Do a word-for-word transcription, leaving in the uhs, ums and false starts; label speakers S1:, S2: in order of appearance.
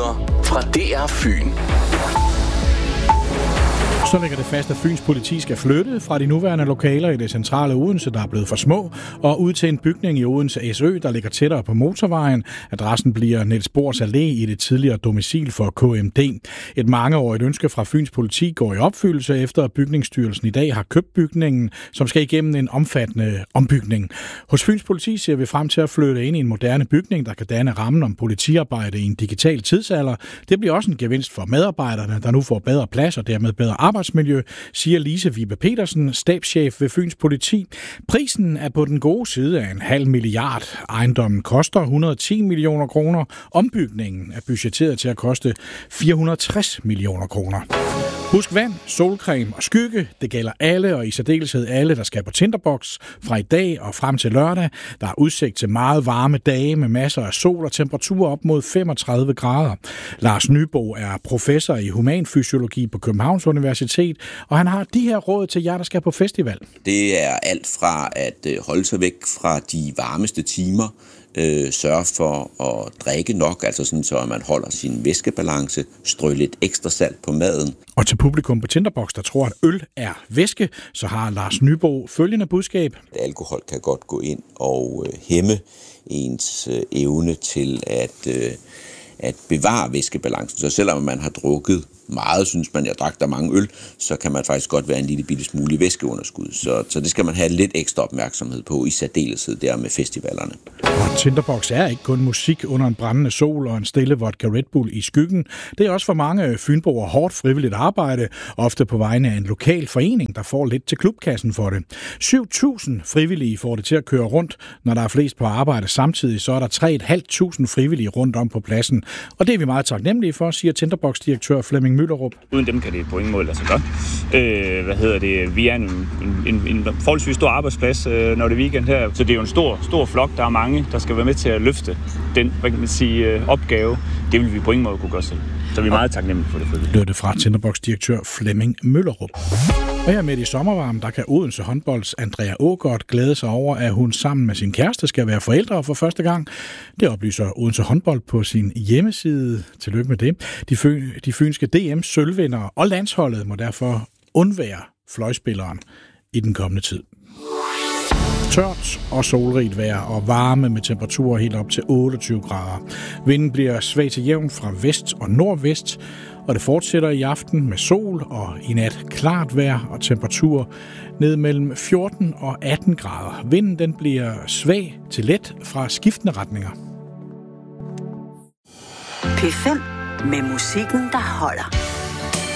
S1: Nyheder fra D R Fyn.
S2: Så ligger det fast, at Fyns politi skal flytte fra de nuværende lokaler i det centrale Odense, der er blevet for små, og ud til en bygning i Odense S Ø, der ligger tættere på motorvejen. Adressen bliver Niels Bohrs Allé i det tidligere domicil for K M D. Et mangeårigt ønske fra Fyns politi går i opfyldelse, efter at Bygningsstyrelsen i dag har købt bygningen, som skal igennem en omfattende ombygning. Hos Fyns politi ser vi frem til at flytte ind i en moderne bygning, der kan danne rammen om politiarbejde i en digital tidsalder. Det bliver også en gevinst for medarbejderne, der nu får bedre plads og dermed bedre arbejdsmiljø, siger Lise Vibe Petersen, stabschef ved Fyns politi. Prisen er på den gode side af en halv milliard. Ejendommen koster et hundrede og ti millioner kroner. Ombygningen er budgetteret til at koste fire hundrede og tres millioner kroner. Husk vand, solcreme og skygge. Det gælder alle, og i særdeleshed alle, der skal på Tinderbox fra i dag og frem til lørdag. Der er udsigt til meget varme dage med masser af sol og temperaturer op mod femogtredive grader. Lars Nybo er professor i humanfysiologi på Københavns Universitet, og han har de her råd til jer, der skal på festival.
S3: Det er alt fra at holde sig væk fra de varmeste timer, øh, sørge for at drikke nok, altså sådan, så man holder sin væskebalance, strø lidt ekstra salt på maden.
S2: Og til publikum på Tinderbox, der tror, at øl er væske, så har Lars Nybo følgende budskab.
S3: Alkohol kan godt gå ind og øh, hæmme ens øh, evne til at, øh, at bevare væskebalancen. Så selvom man har drukket meget, synes man, jeg drak der mange øl, så kan man faktisk godt være en lille bitte smule væskeunderskud. Så, så det skal man have lidt ekstra opmærksomhed på, i særdeleshed der med festivalerne.
S2: Og Tinderbox er ikke kun musik under en brændende sol og en stille vodka Red Bull i skyggen. Det er også for mange fynboer hårdt frivilligt arbejde, ofte på vegne af en lokal forening, der får lidt til klubkassen for det. syv tusind frivillige får det til at køre rundt. Når der er flest på arbejde samtidig, så er der tre tusind fem hundrede frivillige rundt om på pladsen. Og det er vi meget taknemmelige for, siger Tinderbox-direktør Flemming Møllerup.
S4: Uden dem kan det på ingen måde lade sig gøre. Øh, hvad hedder det? Vi er en, en, en, en forholdsvis stor arbejdsplads, øh, når det er weekend her. Så det er jo en stor, stor flok. Der er mange, der skal være med til at løfte den, hvad kan man sige, øh, opgave. Det vil vi på ingen måde kunne gøre selv. Så vi er meget taknemmelige for det.
S2: Det er det fra Tinderbox-direktør Flemming Møllerup. Og her midt i sommervarmen, der kan Odense håndbolds Andrea Aagaard glæde sig over, at hun sammen med sin kæreste skal være forældre for første gang. Det oplyser Odense håndbold på sin hjemmeside. Tillykke med det. De, fø- de fynske D M sølvvindere og landsholdet må derfor undvære fløjspilleren i den kommende tid. Tørt og solrigt vejr og varme med temperaturer helt op til otteogtyve grader. Vinden bliver svag til jævn fra vest og nordvest, og det fortsætter i aften med sol og i nat klart vejr og temperatur ned mellem fjorten og atten grader. Vinden den bliver svag til let fra skiftende retninger.
S5: P fem med musikken, der holder.